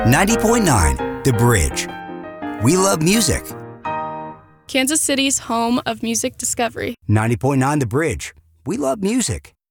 90.9 The Bridge. We love music. Kansas City's home of music discovery. 90.9 The Bridge. We love music.